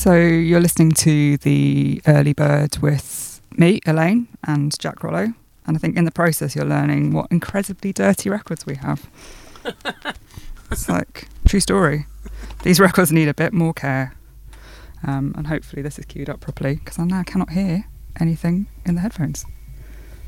So you're listening to The Early Bird with me, Elaine, and Jack Rollo. And I think in the process you're learning what incredibly dirty records we have. It's like, true story. These records need a bit more care. And hopefully this is queued up properly, because I now cannot hear anything in the headphones.